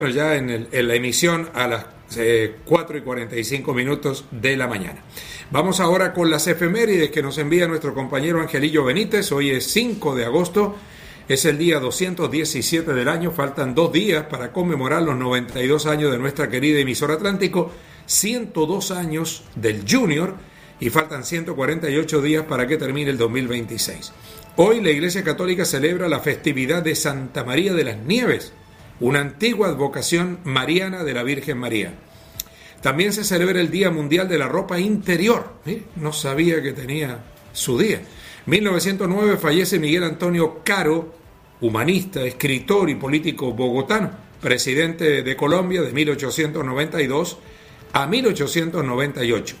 ya en la emisión a las 4:45 de la mañana. Vamos ahora con las efemérides que nos envía nuestro compañero Angelillo Benítez. Hoy es 5 de agosto, es el día 217 del año, faltan 2 días para conmemorar los 92 años de nuestra querida emisora Atlántico, 102 años del Junior y faltan 148 días para que termine el 2026. Hoy la Iglesia Católica celebra la festividad de Santa María de las Nieves, una antigua advocación mariana de la Virgen María. También se celebra el Día Mundial de la Ropa Interior. No sabía que tenía su día. 1909 fallece Miguel Antonio Caro, humanista, escritor y político bogotano, presidente de Colombia de 1892 a 1898.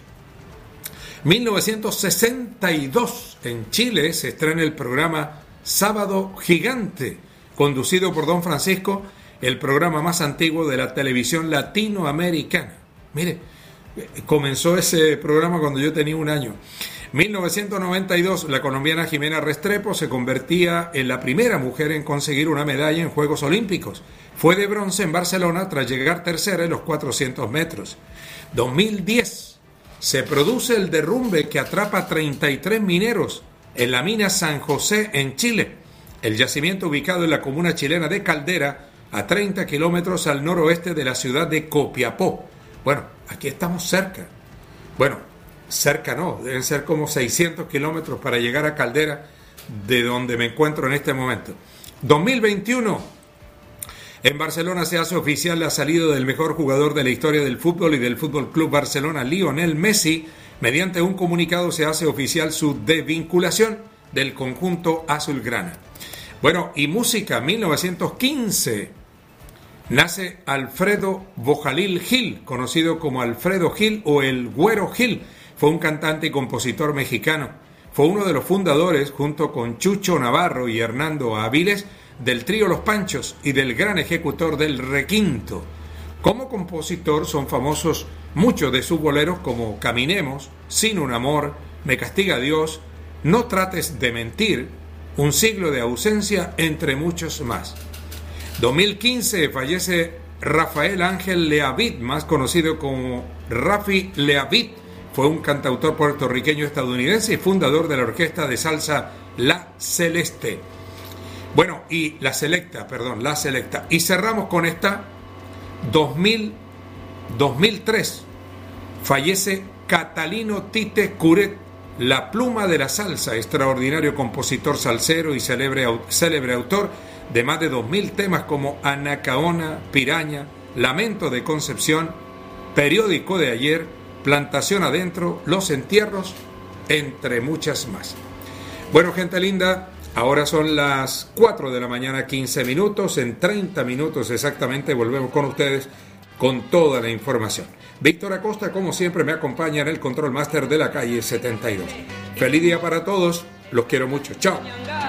1962 en Chile se estrena el programa Sábado Gigante, conducido por Don Francisco, el programa más antiguo de la televisión latinoamericana. Mire, comenzó ese programa cuando yo tenía 1 año. 1992, la colombiana Jimena Restrepo se convertía en la primera mujer en conseguir una medalla en Juegos Olímpicos. Fue de bronce en Barcelona tras llegar tercera en los 400 metros. 2010, se produce el derrumbe que atrapa 33 mineros en la mina San José en Chile. El yacimiento ubicado en la comuna chilena de Caldera, a 30 kilómetros al noroeste de la ciudad de Copiapó. Bueno, aquí estamos cerca. Bueno, cerca no, deben ser como 600 kilómetros para llegar a Caldera, de donde me encuentro en este momento. 2021, en Barcelona se hace oficial la salida del mejor jugador de la historia del fútbol y del Fútbol Club Barcelona, Lionel Messi. Mediante un comunicado se hace oficial su desvinculación del conjunto azulgrana. Bueno, y música, 1915. Nace Alfredo Bojalil Gil, conocido como Alfredo Gil o el Güero Gil. Fue un cantante y compositor mexicano. Fue uno de los fundadores, junto con Chucho Navarro y Hernando Aviles, del trío Los Panchos y del gran ejecutor del requinto. Como compositor son famosos muchos de sus boleros como Caminemos, Sin un amor, Me castiga Dios, No trates de mentir, Un siglo de ausencia, entre muchos más. 2015 fallece Rafael Ángel Leavitt, más conocido como Rafi Leavitt. Fue un cantautor puertorriqueño estadounidense y fundador de la orquesta de salsa La Celeste. Bueno, y La Selecta. Y cerramos con esta. 2003 fallece Catalino Tite Curet, la pluma de la salsa, extraordinario compositor salsero y célebre autor de más de 2000 temas como Anacaona, Piraña, Lamento de Concepción, Periódico de ayer, Plantación adentro, Los entierros, entre muchas más. Bueno, gente linda, ahora son las 4 de la mañana, 15 minutos. En 30 minutos exactamente volvemos con ustedes con toda la información. Víctor Acosta, como siempre, me acompaña en el Control Master de la calle 72. Feliz día para todos, los quiero mucho. Chao.